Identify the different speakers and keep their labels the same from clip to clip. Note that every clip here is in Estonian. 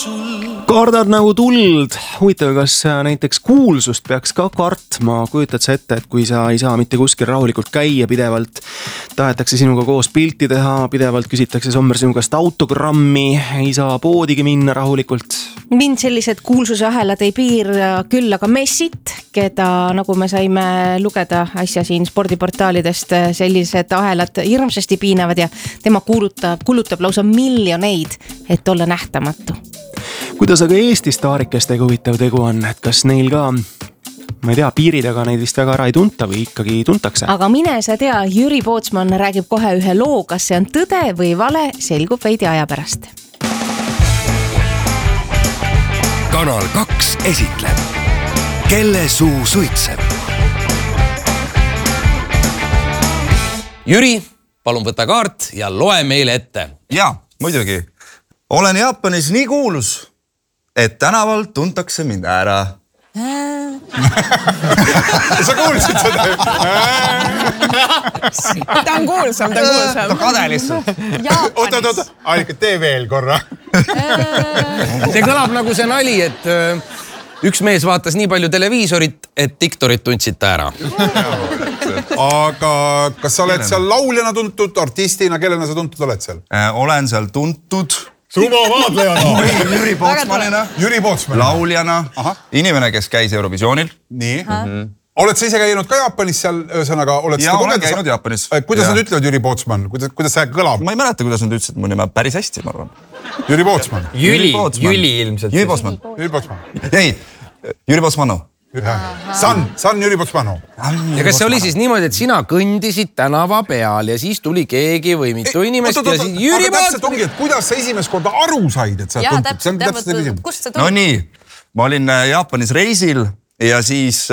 Speaker 1: Kardad nagu tuld. Huvitav, kas näiteks kuulsust peaks ka kartma? Kujutad sa ette, et kui sa ei saa mitte kuskil rahulikult käia pidevalt, tahetakse sinuga koos pilti teha, pidevalt küsitakse Sommer sinu käest autogrammi, ei saa poodigi minna rahulikult?
Speaker 2: Mind sellised kuulsusahelad ei piira küll, aga Messit, keda nagu me saime lugeda asja siin spordiportaalidest, sellised ahelad hirmsasti piinavad ja tema kulutab lausa miljoneid, et olla nähtamatu.
Speaker 1: Kuidas aga Eesti staarikestega huvitav tegu on, et kas neil ka, ma ei tea, piiri taga neid vist väga ära ei tunta või ikkagi tuntakse?
Speaker 2: Aga mine sa tea, Jüri Pootsman räägib kohe ühe loo, kas see on tõde või vale, selgub veidi aja pärast.
Speaker 3: Kanal 2 esitleb Kelle suu suitseb.
Speaker 4: Jüri, palun võta kaart ja loe meile ette.
Speaker 5: Jaa, muidugi. Olen Jaapanis nii kuulus, et tänaval tuntakse mind ära. Sa kuulsid seda?
Speaker 6: Ta on kuulsam.
Speaker 5: Ta kade lihtsalt.
Speaker 6: Oota, Aika, tee veel korra.
Speaker 4: See kõlab nagu see nali, et üks mees vaatas nii palju televiisorit, et diktorit tundsid ta ära.
Speaker 6: Aga kas sa oled seal lauljana tuntud, artistina, kellena sa tuntud oled seal?
Speaker 5: Olen seal tuntud.
Speaker 6: Sumavaadlejana.
Speaker 5: Jüri Pootsman. Lauljana. Inimene, kes käis Eurovisioonil.
Speaker 6: Nii. Oled sa ise käinud ka Jaapanis seal, ühesõnaga?
Speaker 5: Jaa, olen käinud Jaapanis.
Speaker 6: Kuidas nad ütlevad Jüri Pootsman? Kuidas see kõlab?
Speaker 5: Ma ei mäleta, kuidas nad ütlesid mu nime päris hästi, ma arvan.
Speaker 6: Jüri Pootsman.
Speaker 4: Jüli ilmselt.
Speaker 5: Jüri Pootsman. Ei, Jüri Pootsmanu.
Speaker 6: San Jüri Pootsmanu.
Speaker 4: Ja kas see oli siis niimoodi, et sina kõndisid tänava peal ja siis tuli keegi või mitu inimest ja siis Jüri Pootsman?
Speaker 6: Kuidas sa esimest korda aru said, et sa tuntud?
Speaker 5: Kust see tuli? No nii, ma olin Jaapanis reisil ja siis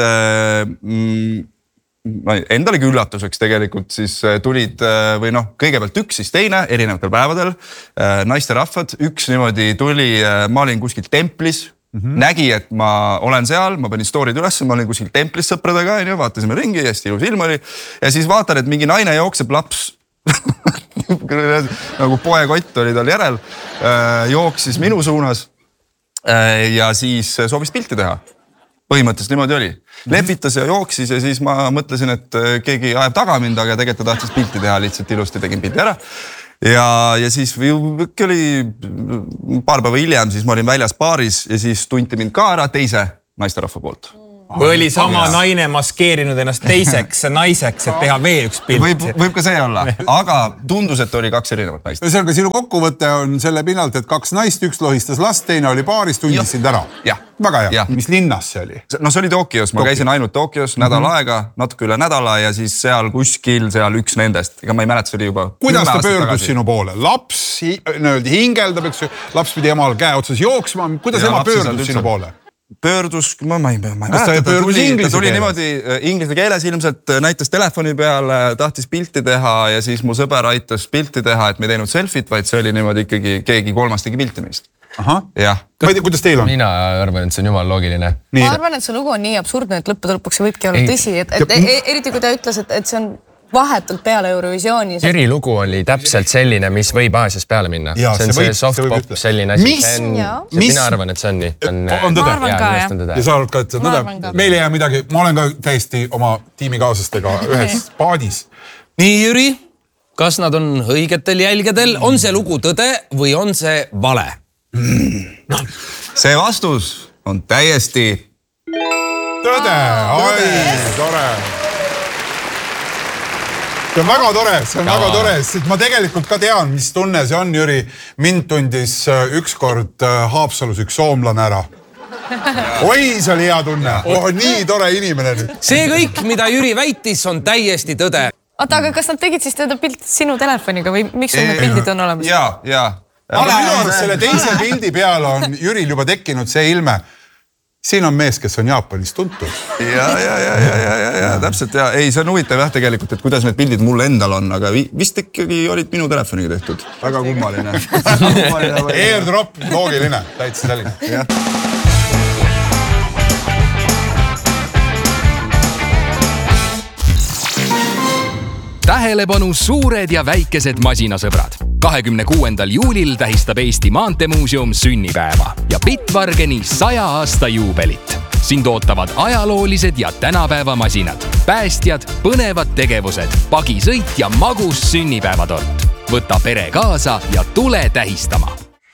Speaker 5: endalegi üllatuseks tegelikult siis tulid või kõigepealt üks, siis teine erinevatel päevadel naisterahvad. Üks niimoodi tuli, ma olin kuskil templis, nägi, et ma olen seal, ma panin story'd üles, ma olin kuskil templis sõpradega, vaatasime ringi, hästi ilus ilm oli ja siis vaatan, et mingi naine jookseb laps nagu poekott oli tal järel, jooksis minu suunas ja siis soovis pilti teha. Põhimõtteliselt niimoodi oli. Lepitas ja jooksis ja siis ma mõtlesin, et keegi ajab taga mind, aga tegelikult ta tahtis pilti teha, lihtsalt ilusti tegin pilti ära. Ja siis oli paar päeva hiljem, siis ma olin väljas baaris ja siis tunti mind ka ära teise naisterahva poolt.
Speaker 7: Või oli sama naine maskeerinud ennast teiseks naiseks, et teha veel üks pilt?
Speaker 5: Võib ka see olla, aga tundus, et oli kaks erinevat naist.
Speaker 6: See on ka sinu kokkuvõte on selle pinnalt, et kaks naist, üks lohistas last, teine oli baaris, tundis sind ära. Väga hea. Mis linnas see oli?
Speaker 5: No see oli Tokios, ma käisin ainult Tokios nädal aega, natuke üle nädala ja siis seal kuskil seal üks nendest. Ega ma ei mäleta, see oli juba 10 aastat tagasi.
Speaker 6: Kuidas ta pöördus sinu poole? Laps hingeldab, eks ju, laps pidi emal käe otsas jooksma. Kuidas ema pöördus sinu poole?
Speaker 5: Pöördus, ma ei mäleta, ta tuli niimoodi inglise keeles ilmselt, näitas telefoni peal, tahtis pilti teha ja siis mu sõber aitas pilti teha, et me ei teinud selfit, vaid see oli niimoodi ikkagi keegi kolmas tegi pilti meist.
Speaker 6: Ma ei tea, kuidas teil on?
Speaker 8: Mina arvan, et see on jumal loogiline.
Speaker 9: Ma arvan, et see lugu on nii absurdne, et lõppude lõpuks see võibki olla tõsi. Eriti kui ta ütles, et see on vahetult peale Eurovisiooni.
Speaker 8: Jüri lugu oli täpselt selline, mis võib Aasias peale minna. See on see soft pop, selline asi. Mina arvan, et see on nii.
Speaker 6: On tõde? Ja sa arvad ka, et see on tõde? Meil ei jää midagi. Ma olen ka täiesti oma tiimikaaslastega ühes paadis.
Speaker 4: Nii, Jüri, kas nad on õigetel jälgedel? On see lugu tõde või on see vale?
Speaker 5: See vastus on täiesti
Speaker 6: tõde. Tore. See on väga tore, sest ma tegelikult ka tean, mis tunne see on, Jüri. Mind tundis ükskord Haapsalus üks soomlane ära. Oi, see oli hea tunne. Nii tore inimene nüüd.
Speaker 4: See kõik, mida Jüri väitis, on täiesti tõde.
Speaker 9: Oota, aga kas nad tegid siis teda pilt sinu telefoniga või miks sul need pildid on olemas?
Speaker 5: Jaa.
Speaker 6: Aga minu arust selle teise pildi peal on Jüril juba tekkinud see ilme. Siin on mees, kes on Jaapanis tuntud.
Speaker 5: Ja, täpselt. Ei, see on huvitav jah tegelikult, et kuidas need pildid mul endal on, aga vist ikkagi olid minu telefoniga tehtud. Väga kummaline.
Speaker 6: Airdrop, loogiline, täitsa selline.
Speaker 3: Tähelepanu suured ja väikesed masinasõbrad.
Speaker 10: 26. juulil tähistab Eesti Maanteemuuseum sünnipäeva ja Bitwargeni 100 aasta juubelit. Sind ootavad ajaloolised ja tänapäevamasinad, päästjad, põnevad tegevused, pagisõit ja magus sünnipäevatort. Võta pere kaasa ja tule tähistama.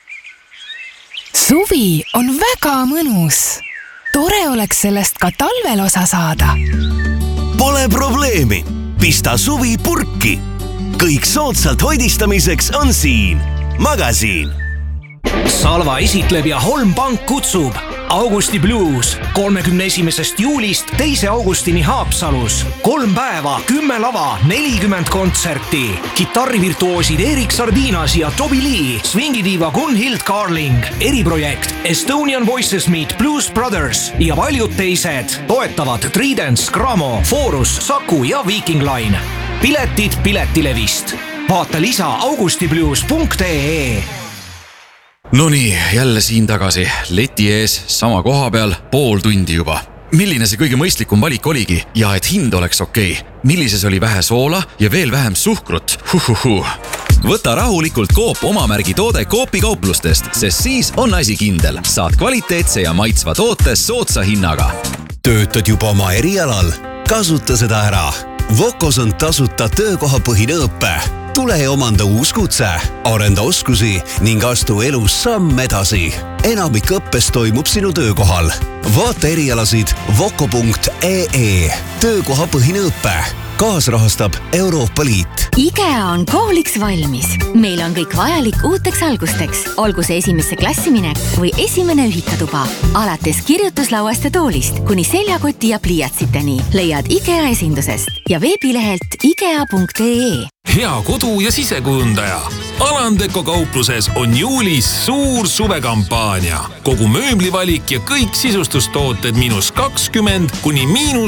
Speaker 11: Suvi on väga mõnus. Tore oleks sellest ka talvel osa saada.
Speaker 12: Pole probleemi. Pista suvi purki. Kõik soodsalt hoidistamiseks on siin. Magasiin.
Speaker 13: Salva esitleb ja Holm Pank kutsub. Augusti Blues 31. juulist 2. augustini Haapsalus. 3 päeva, 10 lava, 40 kontserti. Kitarrivirtuoosid Erik Sardinas ja Toby Lee, swingidiiva Gunhild Carling, eriprojekt Estonian Voices Meet Blues Brothers ja paljud teised toetavad Tridents, Gramo, Forus, Saku ja Viking Line. Piletid Piletilevist. Vaata lisa augustiblues.ee.
Speaker 14: Nonii, jälle siin tagasi. Leti ees, sama koha peal, pool tundi juba. Milline see kõige mõistlikum valik oligi ja et hind oleks okei? Millises oli vähe soola ja veel vähem suhkrut?
Speaker 15: Võta rahulikult Coop omamärgi toode Coopi kauplustest, sest siis on asi kindel. Saad kvaliteetse ja maitsva toote soodsa hinnaga.
Speaker 12: Töötad juba oma erialal? Kasuta seda ära. Vokos on tasuta töökohapõhine õppe. Tule ja omanda uus kutse, arenda oskusi ning astu elus samm edasi. Enamik õppest toimub sinu töökohal. Vaata erialasid voko.ee. Töökohapõhine õppe. Kaasrahastab Euroopa Liit.
Speaker 16: IKEA on kooliks valmis. Meil on kõik vajalik uuteks algusteks. Olgu see esimesse klassi minek või esimene ühikatuba. Alates kirjutuslauast ja toolist kuni seljakoti ja pliiatsiteni leiad IKEA esindusest ja veebilehelt ikea.ee.
Speaker 17: Hea kodu- ja sisekujundaja. Alandeko kaupluses on juulis suur suvekampaania. Kogu mööblivalik ja kõik sisustustooted -20 kuni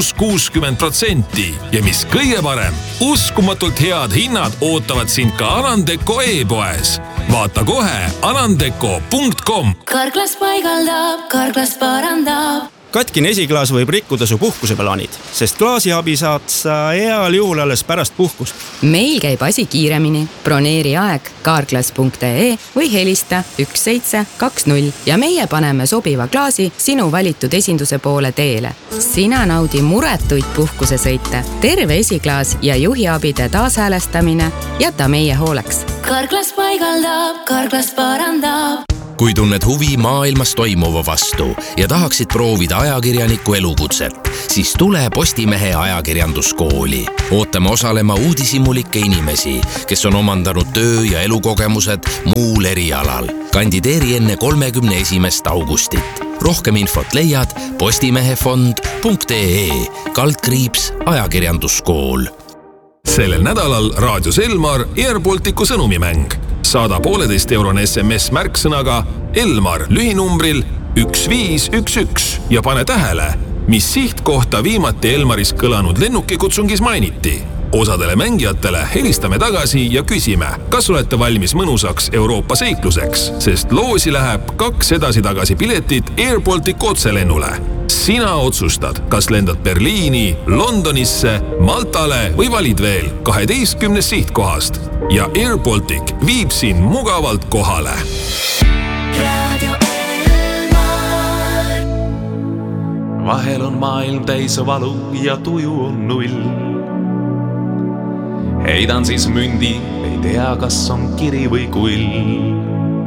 Speaker 17: -60%. Ja mis kõige parem, uskumatult head hinnad ootavad sind ka Alandeko e-poes. Vaata kohe alandeko.com.
Speaker 18: Karklas paigaldab, Karklas parandab.
Speaker 19: Katkine esiklaas võib rikkuda su puhkuseplaanid, sest klaasiabi saad sa heal juhul alles pärast puhkust.
Speaker 20: Meil käib asi kiiremini. Broneeri aeg karklas.ee või helista 1720 ja meie paneme sobiva klaasi sinu valitud esinduse poole teele. Sina naudi muretuid puhkusesõite, terve esiklaas ja juhiabide taashäälestamine jäta meie hooleks.
Speaker 18: Karklas paigaldab, Karklas parandab.
Speaker 21: Kui tunned huvi maailmas toimuva vastu ja tahaksid proovida ajakirjaniku elukutset, siis tule Postimehe ajakirjanduskooli. Ootame osalema uudishimulikke inimesi, kes on omandanud töö- ja elukogemused muul erialal. Kandideeri enne 31. augustit. Rohkem infot leiad postimehefond.ee/ajakirjanduskool.
Speaker 17: Sellel nädalal Raadios Elmar Airbalticu sõnumimäng. Saada 1,5-eurone SMS märksõnaga Elmar lühinumbril 1511 ja pane tähele, mis sihtkohta viimati Elmaris kõlanud lennukikutsungis mainiti. Osadele mängijatele helistame tagasi ja küsime, kas olete valmis mõnusaks Euroopa seikluseks, sest loosi läheb 2 edasi-tagasi piletit Airbalticu otselennule. Sina otsustad, kas lendad Berliini, Londonisse, Maltale või valid veel 12 sihtkohast. Ja Airbaltic viib sind mugavalt kohale.
Speaker 18: Radio Elmar.
Speaker 22: Vahel on maailm täis valu ja tuju on null. Heidan siis mündi, ei tea, kas on kiri või kull.